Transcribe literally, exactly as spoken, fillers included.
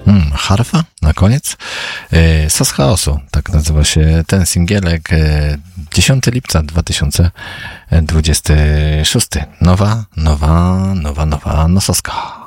Hmm, harfa na koniec. E, Sos Chaosu, tak nazywa się ten singielek. E, dziesiątego lipca dwa tysiące dwudziestego szóstego. Nowa, nowa, nowa, nowa Nososka.